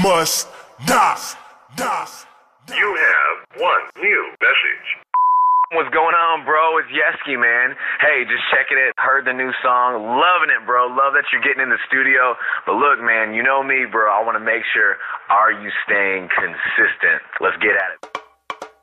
must not. You have one new message. What's going on, bro? It's Yeski, man. Hey, just checking it. Heard the new song. Loving it, bro. Love that you're getting in the studio. But look, man, you know me, bro. I want to make sure, are you staying consistent? Let's get at it.